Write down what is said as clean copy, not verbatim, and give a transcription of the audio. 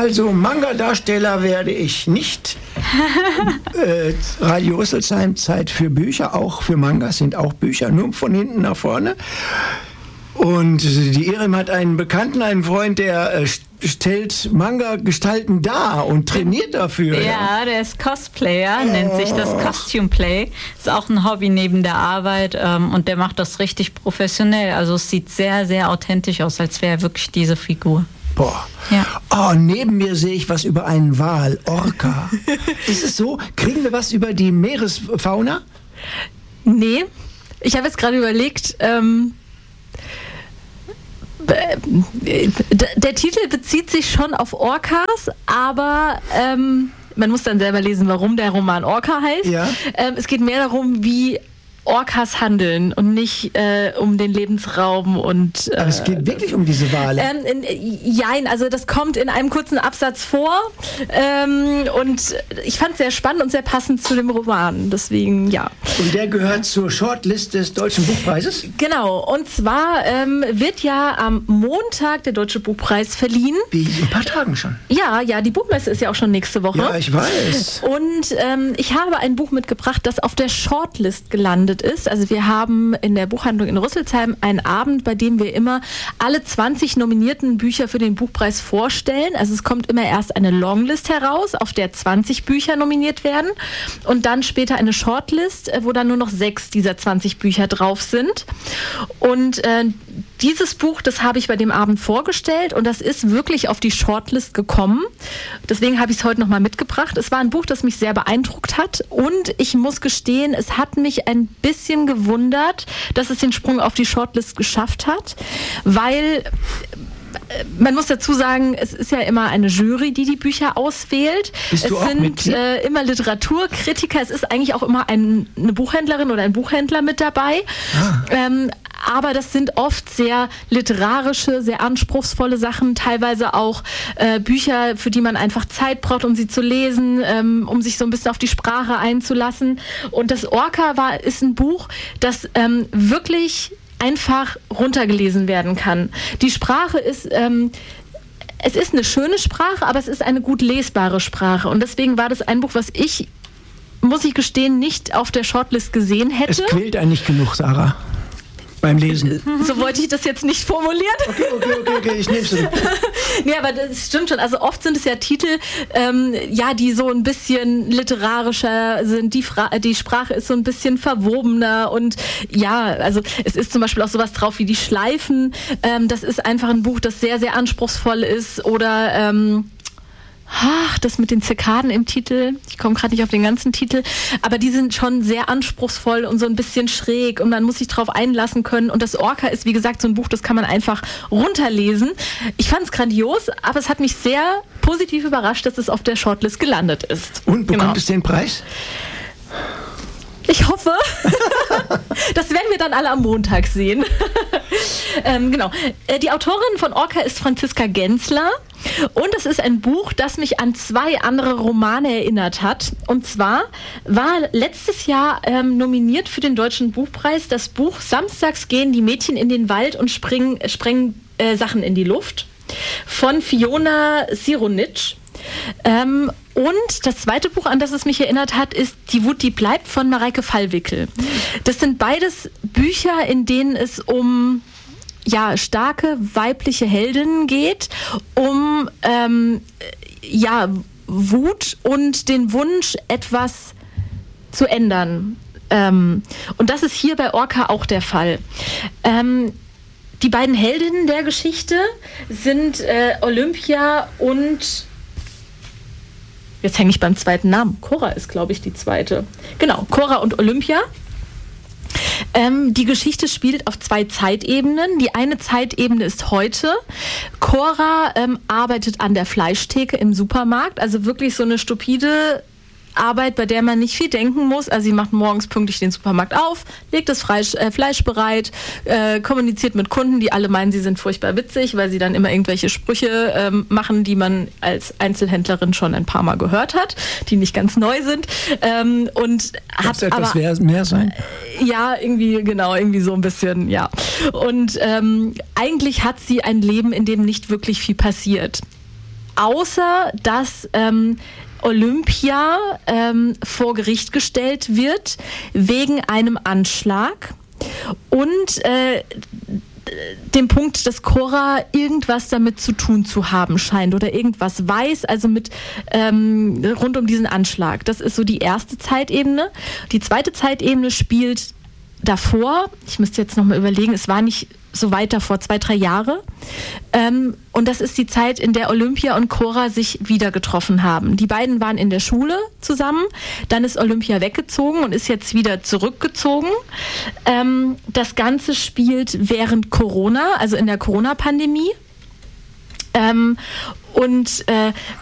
Also Manga-Darsteller werde ich nicht. Radio Rüsselsheim, Zeit für Bücher, auch für Mangas sind auch Bücher, nur von hinten nach vorne. Und die Erim hat einen Bekannten, einen Freund, der stellt Manga-Gestalten dar und trainiert dafür. Ja, der ist Cosplayer, nennt sich das Costume Play. Ist auch ein Hobby neben der Arbeit und der macht das richtig professionell. Also es sieht sehr, sehr authentisch aus, als wäre er wirklich diese Figur. Boah. Ja. Oh, neben mir sehe ich was über einen Wal, Orca. Ist es so? Kriegen wir was über die Meeresfauna? Nee, ich habe jetzt gerade überlegt, der Titel bezieht sich schon auf Orcas, aber man muss dann selber lesen, warum der Roman Orca heißt. Ja. Es geht mehr darum, wie Orcas handeln und nicht um den Lebensraum und... Aber es geht wirklich um diese Wale? Jein, also das kommt in einem kurzen Absatz vor und ich fand es sehr spannend und sehr passend zu dem Roman, deswegen ja. Und der gehört zur Shortlist des Deutschen Buchpreises? Genau, und zwar wird ja am Montag der Deutsche Buchpreis verliehen. Wie, in ein paar Tagen schon? Ja, die Buchmesse ist ja auch schon nächste Woche. Ja, ich weiß. Und ich habe ein Buch mitgebracht, das auf der Shortlist gelandet ist. Also wir haben in der Buchhandlung in Rüsselsheim einen Abend, bei dem wir immer alle 20 nominierten Bücher für den Buchpreis vorstellen. Also es kommt immer erst eine Longlist heraus, auf der 20 Bücher nominiert werden und dann später eine Shortlist, wo dann nur noch 6 dieser 20 Bücher drauf sind. Und dieses Buch, das habe ich bei dem Abend vorgestellt und das ist wirklich auf die Shortlist gekommen. Deswegen habe ich es heute nochmal mitgebracht. Es war ein Buch, das mich sehr beeindruckt hat und ich muss gestehen, es hat mich ein bisschen gewundert, dass es den Sprung auf die Shortlist geschafft hat, weil man muss dazu sagen, es ist ja immer eine Jury, die die Bücher auswählt. Bist du es auch sind immer Literaturkritiker, es ist eigentlich auch immer eine Buchhändlerin oder ein Buchhändler mit dabei. Aber das sind oft sehr literarische, sehr anspruchsvolle Sachen, teilweise auch Bücher, für die man einfach Zeit braucht, um sie zu lesen, um sich so ein bisschen auf die Sprache einzulassen. Und das Orca ist ein Buch, das wirklich einfach runtergelesen werden kann. Die Sprache ist... es ist eine schöne Sprache, aber es ist eine gut lesbare Sprache. Und deswegen war das ein Buch, was ich, muss ich gestehen, nicht auf der Shortlist gesehen hätte. Es quält einen nicht genug, Sarah, beim Lesen. So wollte ich das jetzt nicht formulieren. Okay, ich nehme es. Nee, aber das stimmt schon. Also oft sind es ja Titel, die so ein bisschen literarischer sind. Die Sprache ist so ein bisschen verwobener und ja, also es ist zum Beispiel auch sowas drauf wie die Schleifen. Das ist einfach ein Buch, das sehr, sehr anspruchsvoll ist oder das mit den Zikaden im Titel. Ich komme gerade nicht auf den ganzen Titel. Aber die sind schon sehr anspruchsvoll und so ein bisschen schräg und man muss sich drauf einlassen können. Und das Orca ist, wie gesagt, so ein Buch, das kann man einfach runterlesen. Ich fand es grandios, aber es hat mich sehr positiv überrascht, dass es auf der Shortlist gelandet ist. Und bekommt es den Preis? Ich hoffe. Das werden wir dann alle am Montag sehen. Genau. Die Autorin von Orca ist Franziska Genzler. Und es ist ein Buch, das mich an 2 andere Romane erinnert hat. Und zwar war letztes Jahr nominiert für den Deutschen Buchpreis das Buch Samstags gehen die Mädchen in den Wald und sprengen Sachen in die Luft von Fiona Sironitsch. Und das zweite Buch, an das es mich erinnert hat, ist Die Wut, die bleibt von Mareike Fallwickel. Das sind beides Bücher, in denen es um starke weibliche Heldinnen geht, um Wut und den Wunsch, etwas zu ändern. Und das ist hier bei Orca auch der Fall. Die beiden Heldinnen der Geschichte sind Olympia und... Jetzt hänge ich beim zweiten Namen. Cora ist, glaube ich, die zweite. Genau, Cora und Olympia. Die Geschichte spielt auf 2 Zeitebenen. Die eine Zeitebene ist heute. Cora arbeitet an der Fleischtheke im Supermarkt. Also wirklich so eine stupide Arbeit, bei der man nicht viel denken muss. Also sie macht morgens pünktlich den Supermarkt auf, legt das Fleisch bereit, kommuniziert mit Kunden, die alle meinen, sie sind furchtbar witzig, weil sie dann immer irgendwelche Sprüche machen, die man als Einzelhändlerin schon ein paar Mal gehört hat, die nicht ganz neu sind. Und hat etwas mehr sein? Ja, irgendwie so ein bisschen, ja. Und eigentlich hat sie ein Leben, in dem nicht wirklich viel passiert. außer dass Olympia vor Gericht gestellt wird wegen einem Anschlag und dem Punkt, dass Cora irgendwas damit zu tun zu haben scheint oder irgendwas weiß, also mit rund um diesen Anschlag. Das ist so die erste Zeitebene. Die zweite Zeitebene spielt davor, ich müsste jetzt nochmal überlegen, es war nicht so weit davor, 2-3 Jahre. Und das ist die Zeit, in der Olympia und Cora sich wieder getroffen haben. Die beiden waren in der Schule zusammen, dann ist Olympia weggezogen und ist jetzt wieder zurückgezogen. Das Ganze spielt während Corona, also in der Corona-Pandemie. Und